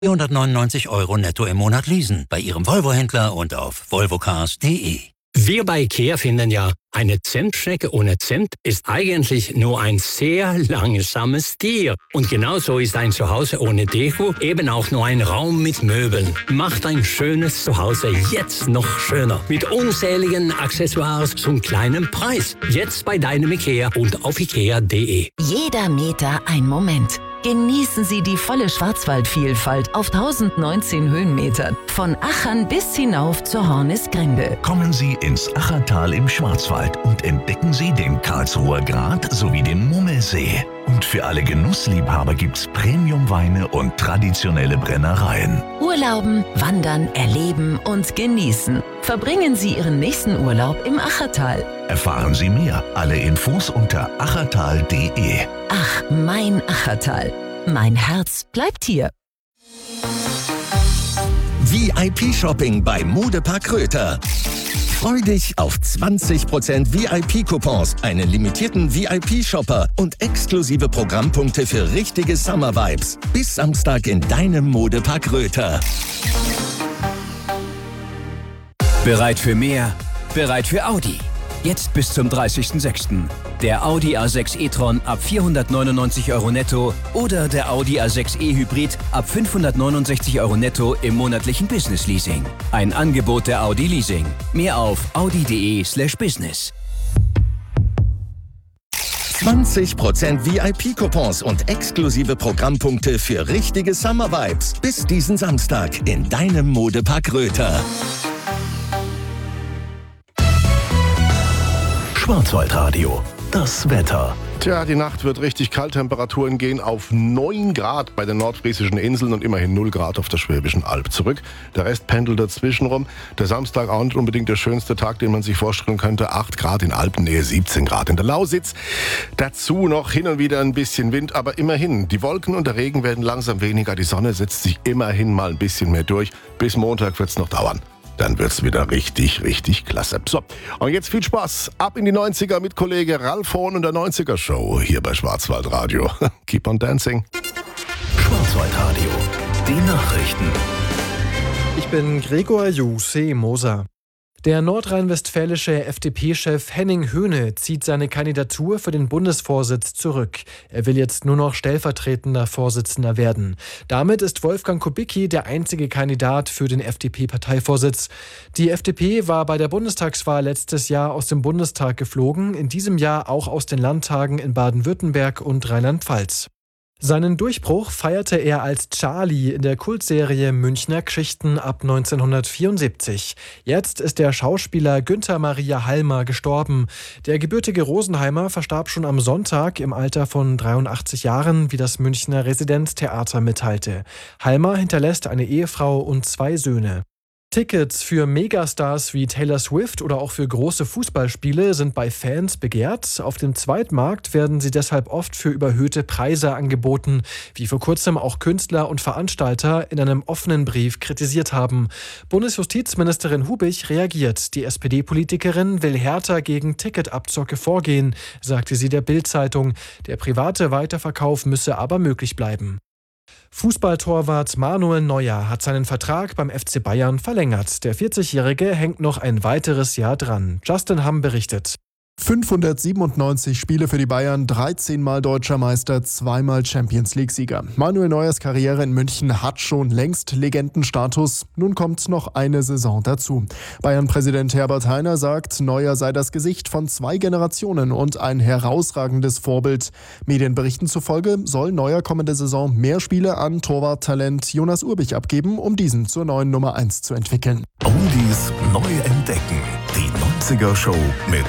499 € netto im Monat leasen. Bei Ihrem Volvo-Händler und auf volvocars.de. Wir bei IKEA finden ja, eine Zimtschnecke ohne Zimt ist eigentlich nur ein sehr langsames Tier. Und genauso ist ein Zuhause ohne Deko eben auch nur ein Raum mit Möbeln. Macht ein schönes Zuhause jetzt noch schöner. Mit unzähligen Accessoires zum kleinen Preis. Jetzt bei deinem IKEA und auf ikea.de. Jeder Meter ein Moment. Genießen Sie die volle Schwarzwaldvielfalt auf 1019 Höhenmetern. Von Achern bis hinauf zur Hornisgrinde. Kommen Sie ins Achertal im Schwarzwald und entdecken Sie den Karlsruher Grat sowie den Mummelsee. Und für alle Genussliebhaber gibt's Premiumweine und traditionelle Brennereien. Urlauben, wandern, erleben und genießen. Verbringen Sie Ihren nächsten Urlaub im Achertal. Erfahren Sie mehr. Alle Infos unter achertal.de. Ach, mein Achertal. Mein Herz bleibt hier. VIP-Shopping bei Modepark Röther. Freu dich auf 20% VIP-Coupons, einen limitierten VIP-Shopper und exklusive Programmpunkte für richtige Summer-Vibes. Bis Samstag in deinem Modepark Röther. Bereit für mehr? Bereit für Audi. Jetzt bis zum 30.06. Der Audi A6 e-tron ab 499 € netto oder der Audi A6 e-Hybrid ab 569 € netto im monatlichen Business-Leasing. Ein Angebot der Audi Leasing. Mehr auf audi.de/business. 20% VIP-Coupons und exklusive Programmpunkte für richtige Summer-Vibes. Bis diesen Samstag in deinem Modepark Röther. Schwarzwaldradio. Das Wetter. Tja, die Nacht wird richtig kalt. Temperaturen gehen auf 9 Grad bei den nordfriesischen Inseln und immerhin 0 Grad auf der Schwäbischen Alb zurück. Der Rest pendelt dazwischen rum. Der Samstag auch nicht unbedingt der schönste Tag, den man sich vorstellen könnte. 8 Grad in Alpennähe, 17 Grad in der Lausitz. Dazu noch hin und wieder ein bisschen Wind, aber immerhin. Die Wolken und der Regen werden langsam weniger. Die Sonne setzt sich immerhin mal ein bisschen mehr durch. Bis Montag wird's noch dauern. Dann wird's wieder richtig, richtig klasse. So, und jetzt viel Spaß. Ab in die 90er mit Kollege Ralf Horn und der 90er Show hier bei Schwarzwaldradio. Keep on dancing. Schwarzwaldradio. Die Nachrichten. Ich bin Gregor Juse Moser. Der nordrhein-westfälische FDP-Chef Henning Höhne zieht seine Kandidatur für den Bundesvorsitz zurück. Er will jetzt nur noch stellvertretender Vorsitzender werden. Damit ist Wolfgang Kubicki der einzige Kandidat für den FDP-Parteivorsitz. Die FDP war bei der Bundestagswahl letztes Jahr aus dem Bundestag geflogen, in diesem Jahr auch aus den Landtagen in Baden-Württemberg und Rheinland-Pfalz. Seinen Durchbruch feierte er als Charlie in der Kultserie Münchner Geschichten ab 1974. Jetzt ist der Schauspieler Günther Maria Halmer gestorben. Der gebürtige Rosenheimer verstarb schon am Sonntag im Alter von 83 Jahren, wie das Münchner Residenztheater mitteilte. Halmer hinterlässt eine Ehefrau und 2 Söhne. Tickets für Megastars wie Taylor Swift oder auch für große Fußballspiele sind bei Fans begehrt. Auf dem Zweitmarkt werden sie deshalb oft für überhöhte Preise angeboten, wie vor kurzem auch Künstler und Veranstalter in einem offenen Brief kritisiert haben. Bundesjustizministerin Hubich reagiert. Die SPD-Politikerin will härter gegen Ticketabzocke vorgehen, sagte sie der Bild-Zeitung. Der private Weiterverkauf müsse aber möglich bleiben. Fußballtorwart Manuel Neuer hat seinen Vertrag beim FC Bayern verlängert. Der 40-Jährige hängt noch ein weiteres Jahr dran. Justin Hamm berichtet. 597 Spiele für die Bayern, 13-mal Deutscher Meister, 2-mal Champions-League-Sieger. Manuel Neuers Karriere in München hat schon längst Legendenstatus. Nun kommt noch eine Saison dazu. Bayern-Präsident Herbert Hainer sagt, Neuer sei das Gesicht von 2 Generationen und ein herausragendes Vorbild. Medienberichten zufolge soll Neuer kommende Saison mehr Spiele an Torwarttalent Jonas Urbich abgeben, um diesen zur neuen Nummer 1 zu entwickeln. Oldies neu entdecken. Die 90er Show mit